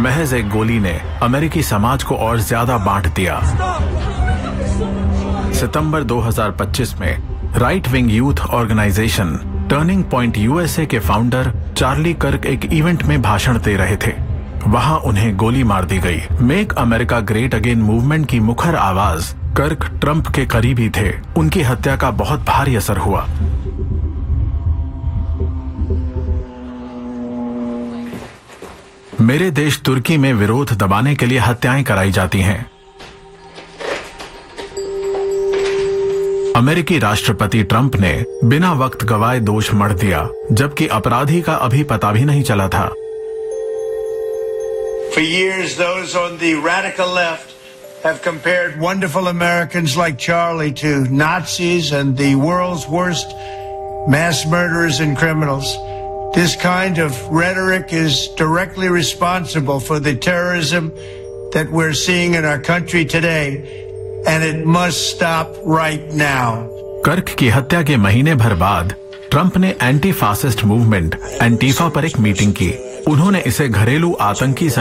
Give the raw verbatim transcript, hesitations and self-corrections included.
महज एक गोली ने अमेरिकी समाज को और ज्यादा बांट दिया। सितंबर दो हज़ार पच्चीस में right wing youth organisation turning point USA के फाउंडर चार्ली कर्क एक इवेंट में भाषण दे रहे थे। वहां उन्हें गोली मार दी गई। Make America great again movement की मुखर आवाज कर्क ट्रंप के करीबी थे। उनकी हत्या का बहुत भारी असर हुआ। मेरे देश तुर्की में विरोध दबाने के लिए हत्याएं कराई जाती हैं। अमेरिकी राष्ट्रपति ट्रंप ने बिना वक्त गवाए दोष मढ़ दिया, जबकि अपराधी का अभी पता भी नहीं चला था। For years, those on the radical left have compared wonderful Americans like Charlie to Nazis and the world's worst mass murderers and criminals. This kind of rhetoric is directly responsible for the terrorism that we're seeing in our country today, and it must stop right now. कर्क की हत्या के महीने भर बाद Trump ने anti fascist movement Antifa पर एक मीटिंग की। उन्होंने इसे घरेलू आतंकी